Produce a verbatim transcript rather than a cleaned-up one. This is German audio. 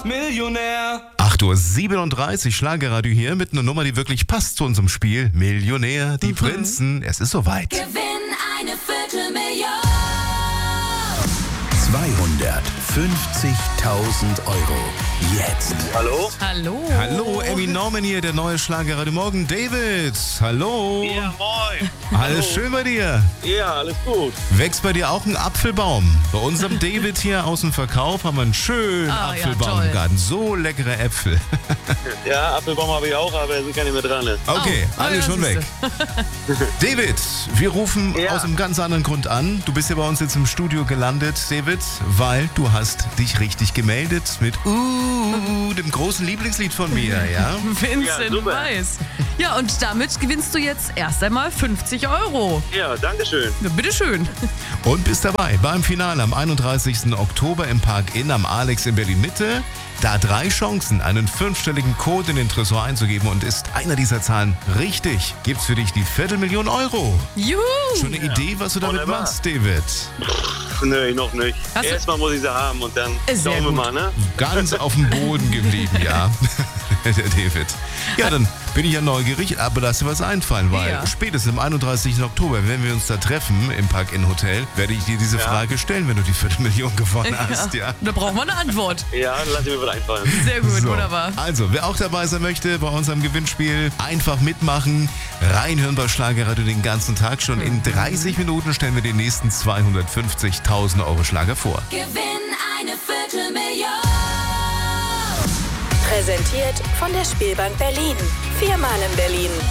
fast Millionär. acht Uhr siebenunddreißig, Schlagerradio hier mit einer Nummer, die wirklich passt zu unserem Spiel. Millionär, die mhm. Prinzen, es ist soweit. Gewinn eine Viertelmillion. zweihundertfünfzigtausend Euro. Jetzt. Hallo? Hallo. Hallo, Emmy Norman hier, der neue Schlagerradio Morgen. David, hallo. Ja, moin. Alles Hallo. schön bei dir? Ja, alles gut. Wächst bei dir auch ein Apfelbaum? Bei unserem David hier aus dem Verkauf haben wir einen schönen Ah, ja, Apfelbaum toll. im Garten. So leckere Äpfel. Ja, Apfelbaum habe ich auch, aber er sind keine mehr dran. Ne? Okay, Oh, alle ja, schon weg. siehste. David, wir rufen Ja. aus einem ganz anderen Grund an. Du bist ja bei uns jetzt im Studio gelandet, David, weil du hast dich richtig gemeldet mit uh, dem großen Lieblingslied von mir, ja? Ja, Vincent super. Weiss. Ja, und damit gewinnst du jetzt erst einmal fünfzig Euro. Ja, danke schön. Ja, bitteschön. Und bist dabei beim Finale am einunddreißigsten Oktober im Park Inn am Alex in Berlin-Mitte. Da drei Chancen, einen fünfstelligen Code in den Tresor einzugeben, und ist einer dieser Zahlen richtig, gibt's für dich die Viertelmillion Euro. Juhu. Schon eine Idee, was du damit Wunderbar. machst, David? Nö, noch nicht. Hast du- Erstmal muss ich sie haben und dann Sehr schauen wir gut. mal, ne? Ganz auf dem Boden geblieben, ja. Der David. Ja, dann bin ich ja neugierig, aber lass dir was einfallen, weil Ja. spätestens am einunddreißigsten Oktober, wenn wir uns da treffen im Park Inn Hotel, werde ich dir diese Ja. Frage stellen, wenn du die Viertelmillion gewonnen hast, ja. Da brauchen wir eine Antwort. Ja, dann lass ich mir was einfallen. Sehr gut, So. wunderbar. Also, wer auch dabei sein möchte bei unserem Gewinnspiel, einfach mitmachen, reinhören bei Schlagerradio den ganzen Tag. Schon in dreißig Minuten stellen wir den nächsten zweihundertfünfzigtausend Euro Schlager vor. Gewinn eine Viertelmillion. Präsentiert von der Spielbank Berlin. Viermal in Berlin.